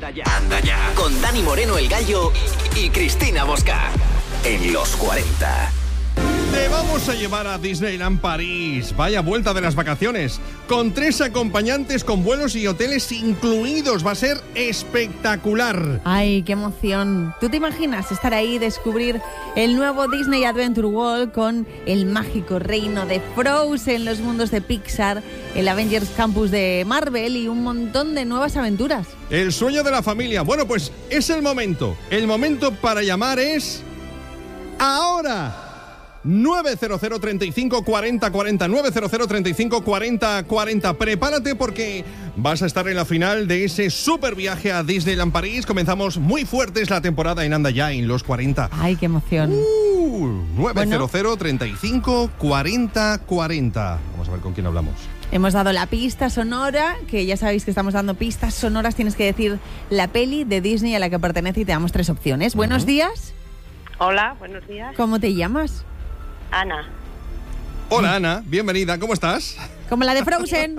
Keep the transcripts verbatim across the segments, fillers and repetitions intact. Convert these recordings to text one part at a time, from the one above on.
Anda ya, anda ya. Con Dani Moreno, el Gallo, y Cristina Bosca. En los cuarenta. Te vamos a llevar a Disneyland París. Vaya vuelta de las vacaciones. Con tres acompañantes con vuelos y hoteles incluidos. Va a ser espectacular. Ay, qué emoción. ¿Tú te imaginas estar ahí y descubrir el nuevo Disney Adventure World con el mágico reino de Frozen, los mundos de Pixar, el Avengers Campus de Marvel y un montón de nuevas aventuras? El sueño de la familia. Bueno, pues es el momento. El momento para llamar es... ahora. nueve cero cero, treinta y cinco, cuarenta, cuarenta, nueve cero cero, treinta y cinco, cuarenta, cuarenta. Prepárate porque vas a estar en la final de ese super viaje a Disneyland París. Comenzamos muy fuertes la temporada en Anda Ya, en los cuarenta. Ay, qué emoción. Uh, nueve cero cero, Bueno. treinta y cinco, cuarenta, cuarenta. Vamos a ver con quién hablamos. Hemos dado la pista sonora, que ya sabéis que estamos dando pistas sonoras. Tienes que decir la peli de Disney a la que pertenece y te damos tres opciones. Buenos días. Hola, buenos días. ¿Cómo te llamas? Ana. Hola Ana, bienvenida, ¿cómo estás? Como la de Frozen.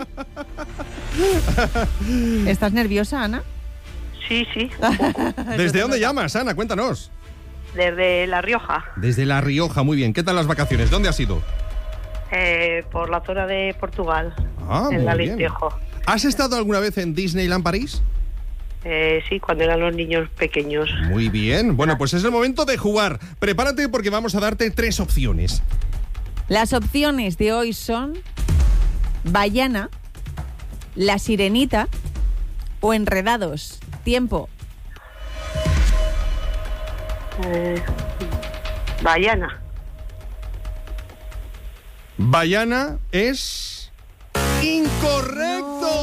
¿Estás nerviosa, Ana? Sí, sí. ¿Desde dónde llamas, Ana? Cuéntanos. Desde La Rioja, Desde La Rioja, muy bien. ¿Qué tal las vacaciones? ¿Dónde has ido? eh, por la zona de Portugal, Ah, en muy la bien. Alentejo. ¿Has estado alguna vez en Disneyland París? Eh, sí, cuando eran los niños pequeños. Muy bien. Bueno, pues es el momento de jugar. Prepárate porque vamos a darte tres opciones. Las opciones de hoy son Baiana, La Sirenita o Enredados. Tiempo. Eh, Baiana. Baiana es... ¡incorrecto!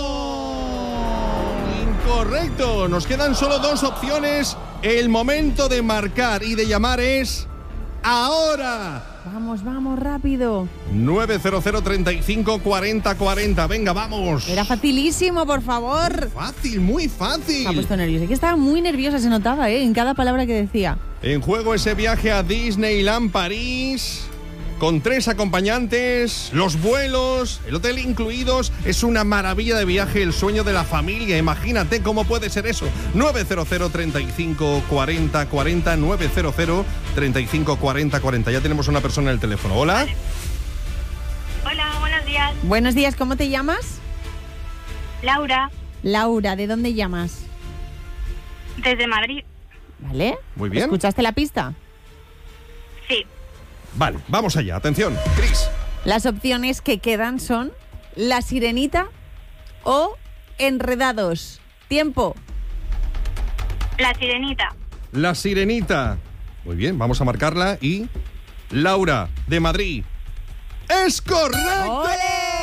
¡Incorrecto! Nos quedan solo dos opciones. El momento de marcar y de llamar es... ahora. Vamos, vamos, rápido. nueve cero cero, treinta y cinco, cuarenta, cuarenta. Venga, vamos. Era facilísimo, por favor. Fácil, muy Me ha fácil. puesto nerviosa. Es que estaba muy nerviosa, se notaba, ¿eh? En cada palabra que decía. En juego ese viaje a Disneyland París, con tres acompañantes, los vuelos, el hotel incluidos. Es una maravilla de viaje, el sueño de la familia. Imagínate cómo puede ser eso. nueve cero cero, treinta y cinco, cuarenta, cuarenta, nueve cero cero, treinta y cinco, cuarenta, cuarenta. Ya tenemos una persona en el teléfono. Hola. Hola, buenos días. Buenos días, ¿cómo te llamas? Laura, Laura, ¿de dónde llamas? desde Madrid. ¿Vale? Muy bien. ¿Escuchaste la pista? Sí. Vale, vamos allá. Atención, Cris. Las opciones que quedan son La Sirenita o Enredados. Tiempo. La Sirenita. La Sirenita. Muy bien, vamos a marcarla. Y Laura, de Madrid. ¡Es correcto! ¡Ole!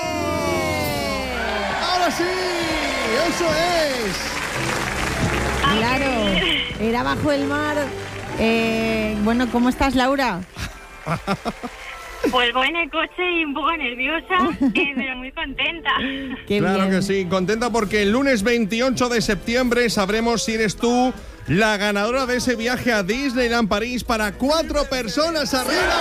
¡Ahora sí! ¡Eso es! Claro, era bajo el mar. Eh, bueno, ¿cómo estás, Laura? Pues voy en el coche y un poco nerviosa, eh, pero muy contenta. Qué Claro bien. que sí, contenta porque el lunes veintiocho de septiembre sabremos si eres tú la ganadora de ese viaje a Disneyland París para cuatro personas arriba.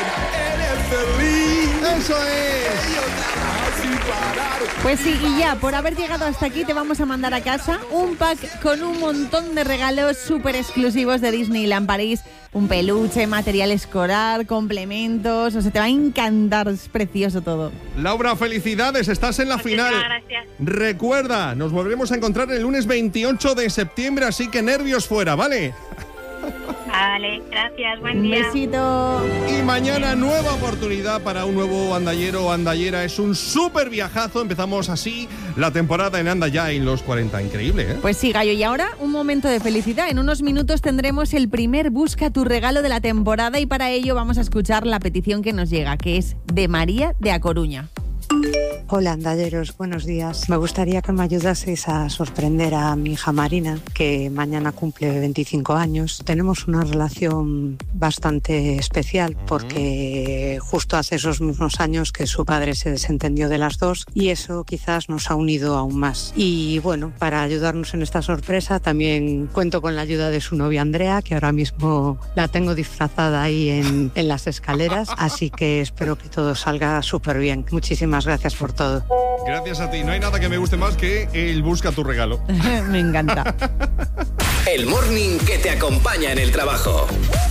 ¡Eso es! Pues sí, y ya, por haber llegado hasta aquí te vamos a mandar a casa un pack con un montón de regalos súper exclusivos de Disneyland París. Un peluche, material escolar, complementos, o sea, te va a encantar, es precioso todo. Laura, felicidades, estás en la Muchísimas final. gracias. Recuerda, nos volveremos a encontrar el lunes veintiocho de septiembre, así que nervios fuera, ¿vale? Vale, gracias, buen Un día. besito. Y mañana nueva oportunidad para un nuevo andallero o andallera. Es un súper viajazo. Empezamos así la temporada en Anda Ya en los cuarenta. Increíble, ¿eh? Pues sí, Gallo, y ahora un momento de felicidad. En unos minutos tendremos el primer Busca tu regalo de la temporada y para ello vamos a escuchar la petición que nos llega, que es de María de A Coruña. Hola, andalleros, buenos días. Me gustaría que me ayudaseis a sorprender a mi hija Marina, que mañana cumple veinticinco años. Tenemos una relación bastante especial porque justo hace esos mismos años que su padre se desentendió de las dos y eso quizás nos ha unido aún más. Y bueno, para ayudarnos en esta sorpresa también cuento con la ayuda de su novia Andrea, que ahora mismo la tengo disfrazada ahí en, en las escaleras, así que espero que todo salga súper bien. Muchísimas gracias por todo. Gracias a ti. No hay nada que me guste más que el busca tu regalo. Me encanta. El morning que te acompaña en el trabajo.